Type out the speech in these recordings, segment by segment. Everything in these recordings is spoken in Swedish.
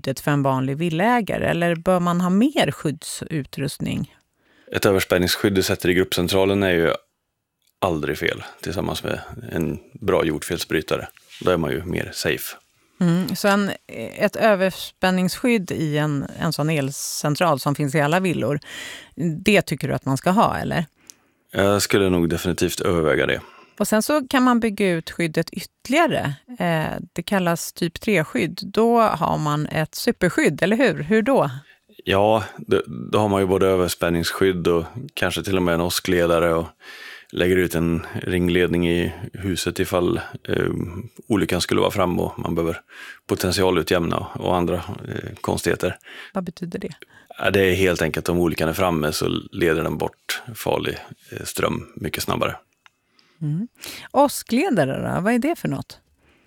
skyddet för en vanlig villaägare eller bör man ha mer skyddsutrustning? Ett överspänningsskydd du sätter i gruppcentralen är ju aldrig fel tillsammans med en bra jordfelsbrytare. Då är man ju mer safe. Så ett överspänningsskydd i en sån elcentral som finns i alla villor, det tycker du att man ska ha, eller? Jag skulle nog definitivt överväga det. Och sen så kan man bygga ut skyddet ytterligare. Det kallas typ 3-skydd. Då har man ett superskydd, eller hur? Hur då? Ja, då har man ju både överspänningsskydd och kanske till och med en åskledare och lägger ut en ringledning i huset ifall olyckan skulle vara fram och man behöver potentialutjämna och andra konstigheter. Vad betyder det? Det är helt enkelt om olyckan är framme så leder den bort farlig ström mycket snabbare. Åskledare då? Vad är det för något?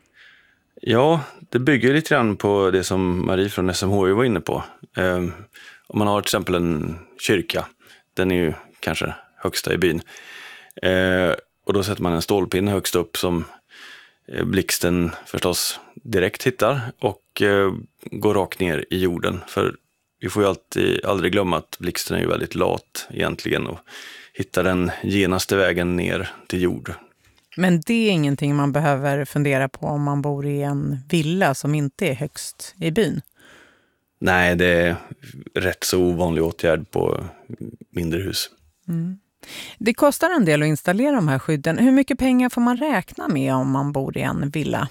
Ja, det bygger lite grann på det som Marie från SMHI var inne på. Om man har till exempel en kyrka, den är ju kanske högsta i byn. Och då sätter man en stålpinne högst upp som blixten förstås direkt hittar och går rakt ner i jorden. För vi får ju aldrig glömma att blixten är ju väldigt lat egentligen och hittar den genaste vägen ner till jord. Men det är ingenting man behöver fundera på om man bor i en villa som inte är högst i byn? Nej, det är rätt så ovanlig åtgärd på mindre hus. Det kostar en del att installera de här skydden. Hur mycket pengar får man räkna med om man bor i en villa?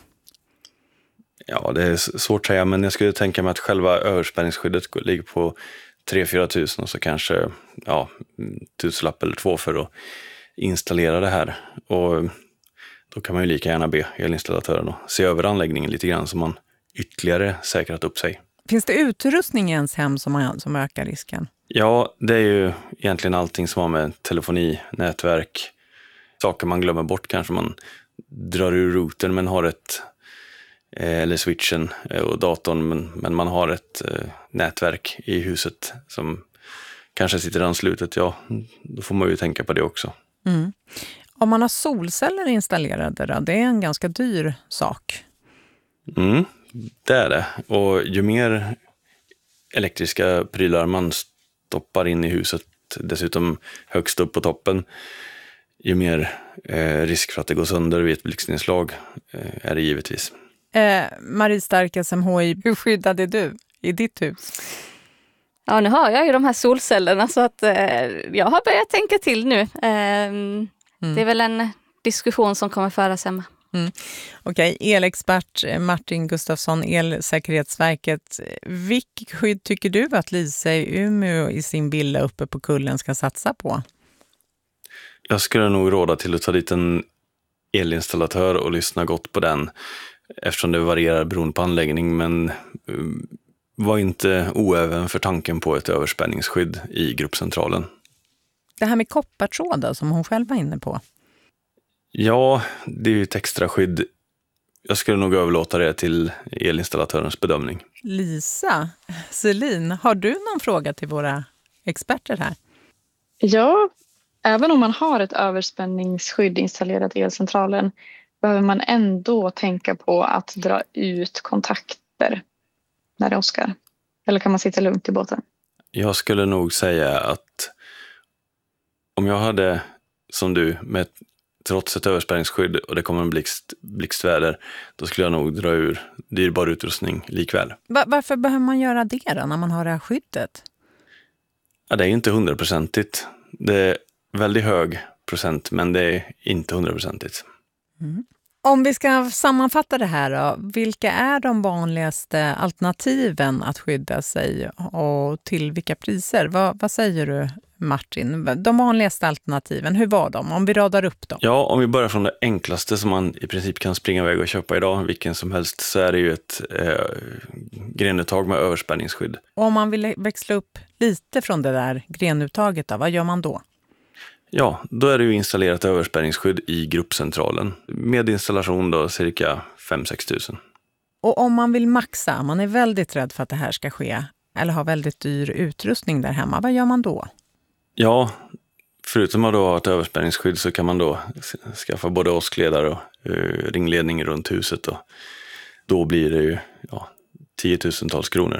Ja, det är svårt att säga, men jag skulle tänka mig att själva överspänningsskyddet ligger på 3-4 tusen och så kanske tusenlapp eller 2 för att installera det här. Och då kan man ju lika gärna be elinstallatören att se över anläggningen lite grann så man ytterligare säkrat upp sig. Finns det utrustning i ens hem som ökar risken? Ja, det är ju egentligen allting som har med telefoni, nätverk, saker man glömmer bort. Kanske man drar ur routern men har eller switchen och datorn men man har ett nätverk i huset som kanske sitter anslutet. Ja, då får man ju tänka på det också. Om man har solceller installerade då, det är en ganska dyr sak. Det är det. Och ju mer elektriska prylar man stoppar in i huset, dessutom högst upp på toppen, ju mer risk för att det går sönder vid ett blixtinslag är det givetvis. Marie Stark, SMHI, hur skyddade du i ditt hus? Ja, nu har jag ju de här solcellerna så att jag har börjat tänka till nu. Det är väl en diskussion som kommer föras hemma. Okej, elexpert Martin Gustafsson, Elsäkerhetsverket. Vilket skydd tycker du att Lisa i Umeå i sin villa uppe på kullen ska satsa på? Jag skulle nog råda till att ta dit en elinstallatör och lyssna gott på den eftersom det varierar beroende på anläggning, men var inte oäven för tanken på ett överspänningsskydd i gruppcentralen. Det här med koppartrådar som hon själv var inne på. Ja, det är ju ett extra skydd. Jag skulle nog överlåta det till elinstallatörens bedömning. Lisa, Selin, har du någon fråga till våra experter här? Ja, även om man har ett överspänningsskydd installerat i elcentralen behöver man ändå tänka på att dra ut kontakter när det åskar. Eller kan man sitta lugnt i båten? Jag skulle nog säga att om jag hade, som du, trots ett överspänningsskydd och det kommer en blixtväder, då skulle jag nog dra ur dyrbar utrustning likväl. Varför behöver man göra det då när man har det här skyddet? Ja, det är inte 100%. Det är väldigt hög procent, men det är inte 100%. Om vi ska sammanfatta det här då, vilka är de vanligaste alternativen att skydda sig och till vilka priser? Vad säger du, Martin? De vanligaste alternativen, hur var de? Om vi radar upp dem. Ja, om vi börjar från det enklaste som man i princip kan springa iväg och köpa idag, vilken som helst, så är det ju ett grenuttag med överspänningsskydd. Och om man vill växla upp lite från det där grenuttaget då, vad gör man då? Ja, då är det ju installerat överspänningsskydd i gruppcentralen. Med installation då cirka 5-6 tusen. Och om man vill maxa, man är väldigt rädd för att det här ska ske, eller har väldigt dyr utrustning där hemma, vad gör man då? Ja, förutom att ha ett överspänningsskydd så kan man då skaffa både åskledare och ringledning runt huset. Och då blir det ju 10 000-tals kronor.